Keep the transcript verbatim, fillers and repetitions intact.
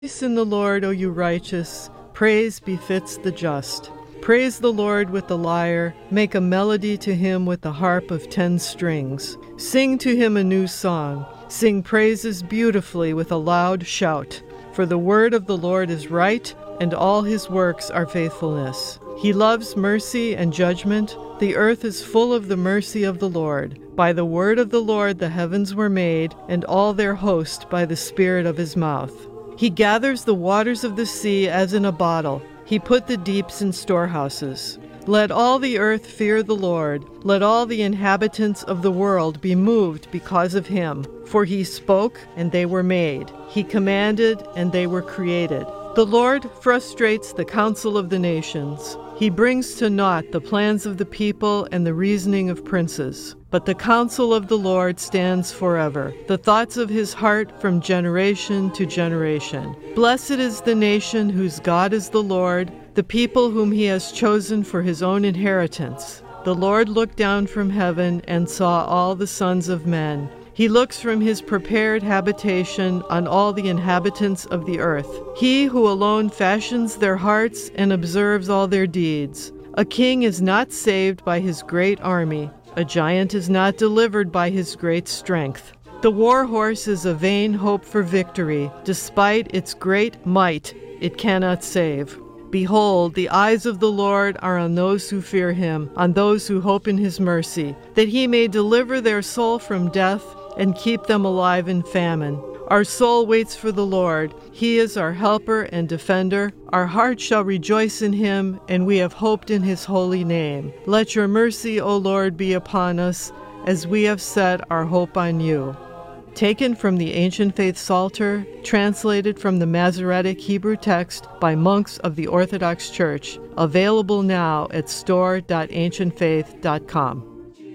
Rejoice in the Lord, O you righteous. Praise befits the just. Praise the Lord with the lyre. Make a melody to him with the harp of ten strings. Sing to him a new song. Sing praises beautifully with a loud shout. For the word of the Lord is right, and all his works are faithfulness. He loves mercy and judgment. The earth is full of the mercy of the Lord. By the word of the Lord the heavens were made, and all their host by the spirit of his mouth. He gathers the waters of the sea as in a bottle. He put the deeps in storehouses. Let all the earth fear the Lord. Let all the inhabitants of the world be moved because of him. For he spoke, and they were made. He commanded, and they were created. The Lord frustrates the counsel of the nations. He brings to naught the plans of the people and the reasoning of princes. But the counsel of the Lord stands forever, the thoughts of his heart from generation to generation. Blessed is the nation whose God is the Lord, the people whom he has chosen for his own inheritance. The Lord looked down from heaven and saw all the sons of men. He looks from his prepared habitation on all the inhabitants of the earth. He who alone fashions their hearts and observes all their deeds. A king is not saved by his great army. A giant is not delivered by his great strength. The war horse is a vain hope for victory. Despite its great might, it cannot save. Behold, the eyes of the Lord are on those who fear him, on those who hope in his mercy, that he may deliver their soul from death and keep them alive in famine. Our soul waits for the Lord. He is our helper and defender. Our heart shall rejoice in him, and we have hoped in his holy name. Let your mercy, O Lord, be upon us, as we have set our hope on you. Taken from the Ancient Faith Psalter, translated from the Masoretic Hebrew text by monks of the Orthodox Church, available now at store dot ancient faith dot com.